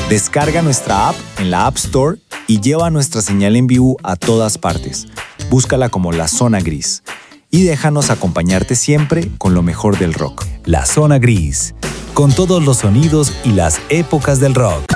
Descarga nuestra app en la App Store y lleva nuestra señal en vivo a todas partes. Búscala como La Zona Gris. Y déjanos acompañarte siempre con lo mejor del rock. La Zona Gris, con todos los sonidos y las épocas del rock.